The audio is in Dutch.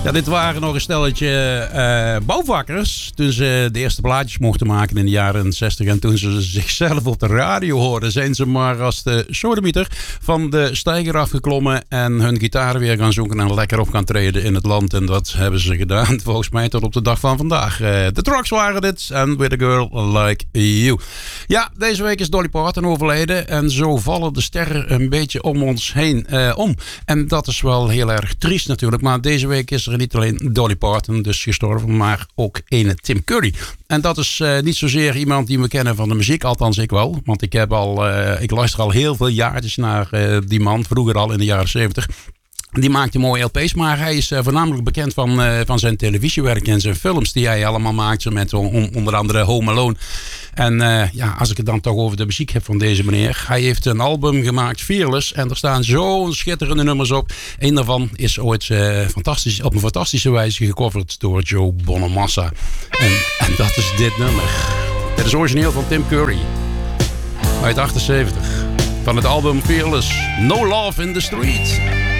Ja, dit waren nog een stelletje bouwvakkers. Toen ze de eerste plaatjes mochten maken in de jaren 60. En toen ze zichzelf op de radio hoorden, zijn ze maar als de sodemieter van de steiger afgeklommen. En hun gitaar weer gaan zoeken en lekker op gaan treden in het land. En dat hebben ze gedaan, volgens mij tot op de dag van vandaag. De Trucks waren dit. En With a Girl Like You. Ja, deze week is Dolly Parton overleden. En zo vallen de sterren een beetje om ons heen om. En dat is wel heel erg triest natuurlijk. Maar deze week is er niet alleen Dolly Parton dus gestorven, maar ook ene Tim Curry. En dat is niet zozeer iemand die we kennen van de muziek, althans ik wel. Want ik luister al heel veel jaartjes naar die man, vroeger al in de jaren 70. Die maakte mooie LP's, maar hij is voornamelijk bekend van zijn televisiewerk en zijn films die hij allemaal maakte met onder andere Home Alone. En als ik het dan toch over de muziek heb van deze meneer. Hij heeft een album gemaakt, Fearless, en er staan zo'n schitterende nummers op. Een daarvan is ooit op een fantastische wijze gecoverd door Joe Bonamassa. En dat is dit nummer. Dit is origineel van Tim Curry uit 78. Van het album Fearless, No Love in the Street.